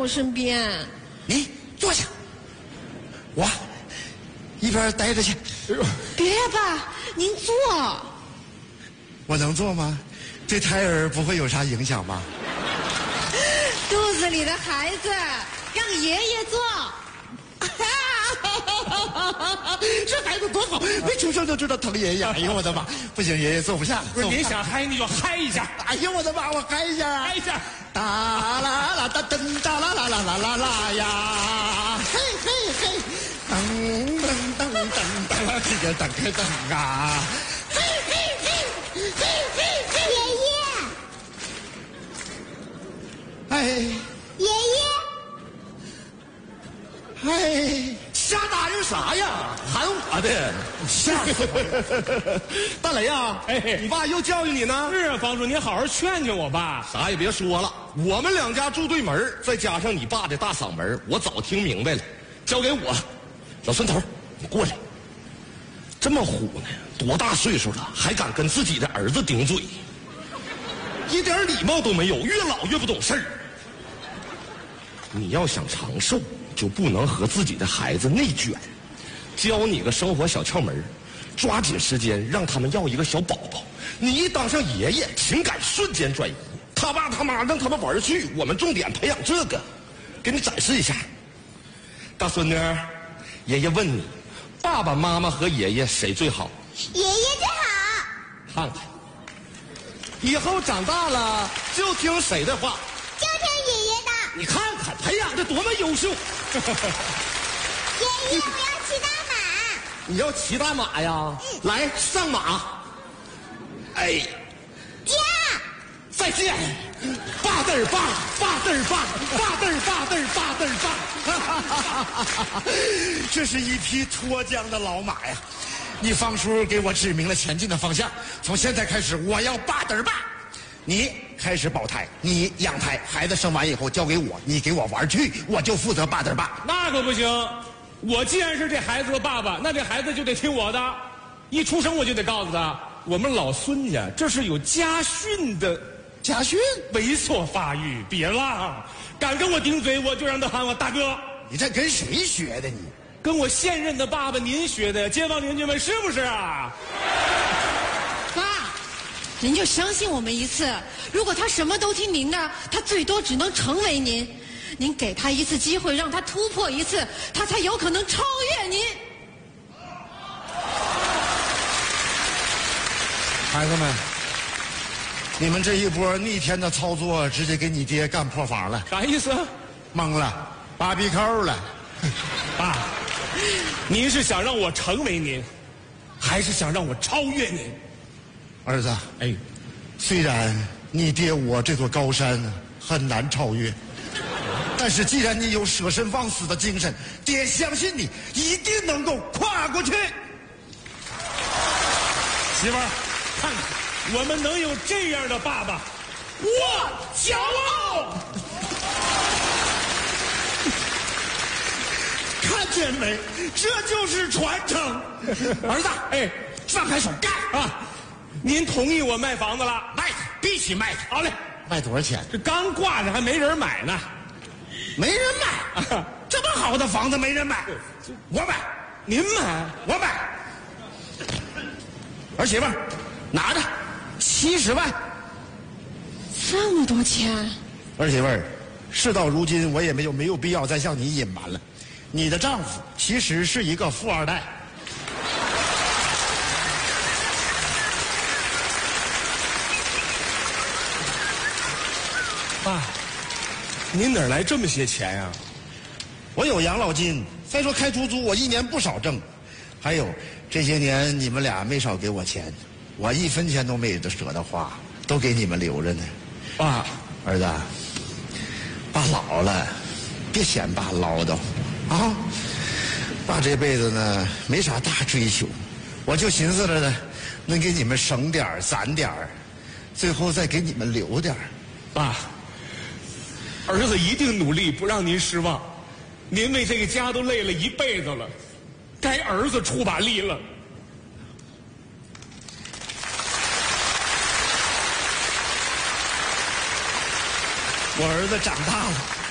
我身边。 你坐下，我一边待着去。 别呀，爸，您坐。 我能坐吗？对胎儿不会有啥影响吧？ 肚子里的孩子让爷爷坐。 这孩子多好，没出生就知道疼爷爷。哎呦我的妈！不行，爷爷坐不下。 不是你想嗨你就嗨一下。 哎呦我的妈！我嗨一下啊！ 嗨一下。 哒啦啦哒噔哒啦啦啦啦啦啦呀！嘿嘿嘿，噔噔噔噔噔，这个噔开噔啊！嘿嘿嘿嘿嘿嘿，爷爷。哎， 爷爷。 哎。 瞎答应啥呀？喊我的，吓死我了！ 大雷啊， 哎， 你爸又教育你呢？ 是啊，房主，你好好劝劝我爸。 啥也别说了，我们两家住对门，再加上你爸的大嗓门，我早听明白了。交给我，老孙头，你过来。这么虎呢？多大岁数了，还敢跟自己的儿子顶嘴？一点礼貌都没有，越老越不懂事儿。你要想长寿，就不能和自己的孩子内卷。教你个生活小窍门，抓紧时间让他们要一个小宝宝。你一当上爷爷，情感瞬间转移。他爸他妈让他们玩去，我们重点培养这个。给你展示一下。大孙女，爷爷问你，爸爸妈妈和爷爷谁最好？ 爷爷最好。 看看，以后长大了就听谁的话？ 就听爷爷的。 你看看，培养的多么优秀！ 爷爷，我要骑大马。 你要骑大马呀？来，上马。哎， 爹， 再见。爸嘚儿爸，爸嘚儿爸，爸嘚儿爸嘚儿爸嘚儿爸。 这是一匹脱缰的老马呀！你方叔给我指明了前进的方向。从现在开始，我要爸嘚儿爸。你开始保胎，你养胎，孩子生完以后交给我，你给我玩去，我就负责爸嘚儿爸。 那可不行，我既然是这孩子的爸爸，那这孩子就得听我的。一出生我就得告诉他，我们老孙家这是有家训的。 家训？ 猥琐发育，别浪！敢跟我顶嘴，我就让他喊我大哥。 你这跟谁学的你？ 跟我现任的爸爸您学的，街坊邻居们是不是啊？ 爸，您就相信我们一次。如果他什么都听您的，他最多只能成为您。您给他一次机会，让他突破一次，他才有可能超越您。 孩子们，你们这一波逆天的操作，直接给你爹干破防了。 啥意思？ 懵了，扒鼻扣了。 爸，您是想让我成为您，还是想让我超越您？ 儿子， 哎， 虽然你爹我这座高山很难超越，但是既然你有舍身忘死的精神，爹相信你一定能够跨过去。 媳妇儿，看看我们能有这样的爸爸，我骄傲。 看见没？这就是传承。儿子， 哎， 放开手干啊！您同意我卖房子了？ 卖它，必须卖它。 好嘞， 卖多少钱？ 这刚挂着还没人买呢。 没人买，这么好的房子没人买，我买。 您买？ 我买。儿媳妇儿，拿着，70万。 这么多钱？ 儿媳妇儿，事到如今，我也没有必要再向你隐瞒了。你的丈夫其实是一个富二代。 爸，您哪儿来这么些钱呀？ 我有养老金，再说开出租我1年不少挣，还有这些年你们俩没少给我钱，我1分钱都没舍得花，都给你们留着呢。 爸， 儿子，爸老了，别嫌爸唠叨啊。爸这辈子呢没啥大追求，我就寻思着呢，能给你们省点儿攒点儿，最后再给你们留点儿。 爸，儿子一定努力，不让您失望。您为这个家都累了一辈子了，该儿子出把力了。 我儿子长大了。